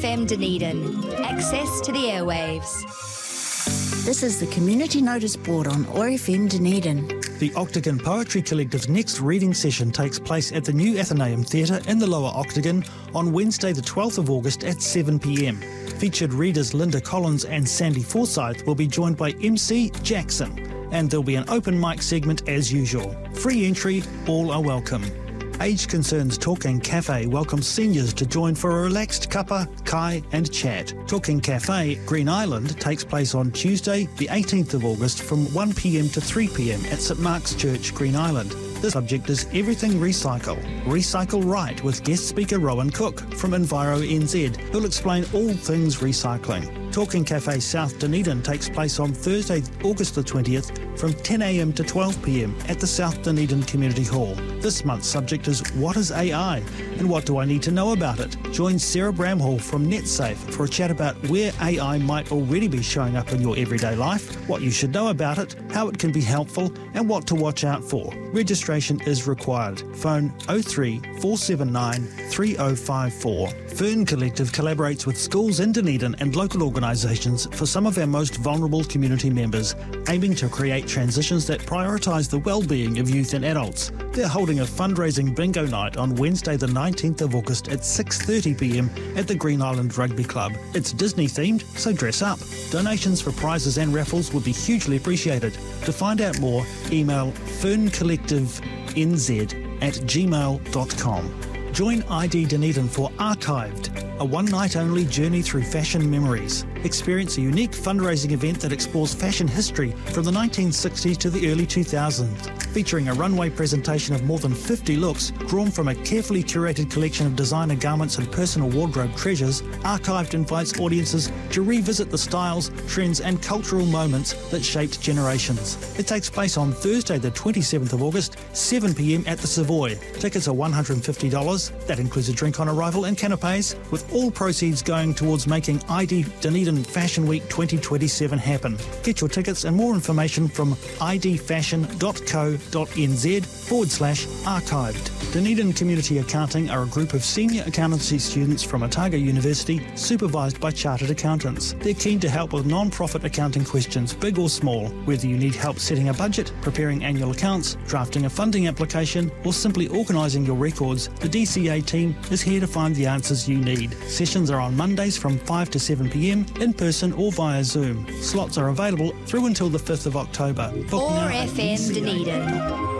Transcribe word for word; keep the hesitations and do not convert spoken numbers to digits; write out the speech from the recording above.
M Dunedin. Access to the airwaves. This is the Community Notice Board on O R F M Dunedin. The Octagon Poetry Collective's next reading session takes place at the New Athenaeum Theatre in the Lower Octagon on Wednesday the twelfth of August at seven p m. Featured readers Linda Collins and Sandy Forsyth will be joined by M C Jackson, and there'll be an open mic segment as usual. Free entry, all are welcome. Age Concerns Talking Cafe welcomes seniors to join for a relaxed cuppa, kai and chat. Talking Cafe, Green Island, takes place on Tuesday the eighteenth of August from one p m to three p m at St Mark's Church, Green Island. The subject is Everything Recycle. Recycle Right with guest speaker Rowan Cook from Enviro N Z, who'll explain all things recycling. Talking Cafe South Dunedin takes place on Thursday, August the twentieth from ten a m to twelve p m at the South Dunedin Community Hall. This month's subject is What is A I and what do I need to know about it? Join Sarah Bramhall from NetSafe for a chat about where A I might already be showing up in your everyday life, what you should know about it, how it can be helpful and what to watch out for. Registration is required. Phone oh three four seven nine three oh five four. Fern Collective collaborates with schools in Dunedin and local organisations for some of our most vulnerable community members, aiming to create transitions that prioritise the well-being of youth and adults. They're holding a fundraising bingo night on Wednesday the nineteenth of August at six thirty p m at the Green Island Rugby Club. It's Disney themed, so dress up. Donations for prizes and raffles would be hugely appreciated. To find out more, email ferncollectivenz at gmail dot com. Join I D Dunedin for Archived, a one-night-only journey through fashion memories. Experience a unique fundraising event that explores fashion history from the nineteen sixties to the early two thousands. Featuring a runway presentation of more than fifty looks drawn from a carefully curated collection of designer garments and personal wardrobe treasures, Archived invites audiences to revisit the styles, trends and cultural moments that shaped generations. It takes place on Thursday the twenty-seventh of August, seven p m at the Savoy. Tickets are one hundred fifty dollars. That includes a drink on arrival and canapes, with all proceeds going towards making I D Dunedin Fashion Week twenty twenty-seven happen. Get your tickets and more information from idfashion.co.nz forward slash archived. Dunedin Community Accounting are a group of senior accountancy students from Otago University, supervised by chartered accountants. They're keen to help with non-profit accounting questions, big or small. Whether you need help setting a budget, preparing annual accounts, drafting a funding application, or simply organising your records, the D C A team is here to find the answers you need. Sessions are on Mondays from five to seven p m, in person or via Zoom. Slots are available through until the fifth of October. O R F M Dunedin.